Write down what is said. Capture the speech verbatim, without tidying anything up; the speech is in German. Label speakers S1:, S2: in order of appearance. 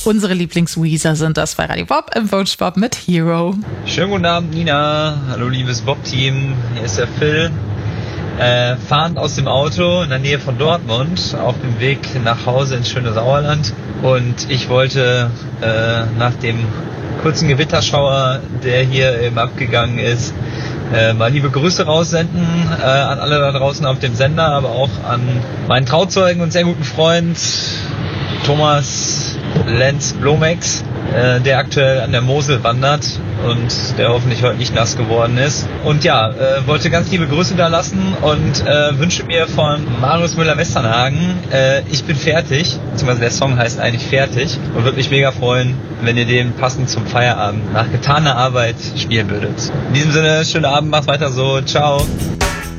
S1: Unsere Lieblings-Weezer sind das bei Radio Bob im Vogue Bob mit Hero.
S2: Schönen guten Abend, Nina. Hallo, liebes Bob-Team. Hier ist der Phil. Äh, fahrend aus dem Auto in der Nähe von Dortmund auf dem Weg nach Hause ins schöne Sauerland. Und ich wollte äh, nach dem kurzen Gewitterschauer, der hier eben abgegangen ist, äh, mal liebe Grüße raussenden äh, an alle da draußen auf dem Sender, aber auch an meinen Trauzeugen und sehr guten Freund Thomas Lenz Blomex, äh, der aktuell an der Mosel wandert und der hoffentlich heute nicht nass geworden ist. Und ja, äh, wollte ganz liebe Grüße da lassen und äh, wünsche mir von Marius Müller-Westernhagen, äh, ich bin fertig, beziehungsweise der Song heißt eigentlich Fertig, und würde mich mega freuen, wenn ihr den passend zum Feierabend nach getaner Arbeit spielen würdet. In diesem Sinne, schönen Abend, macht's weiter so, ciao.